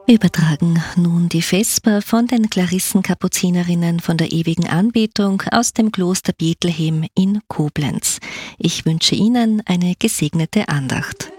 Wir übertragen nun die Vesper von den Klarissenkapuzinerinnen von der ewigen Anbetung aus dem Kloster Bethlehem in Koblenz. Ich wünsche Ihnen eine gesegnete Andacht.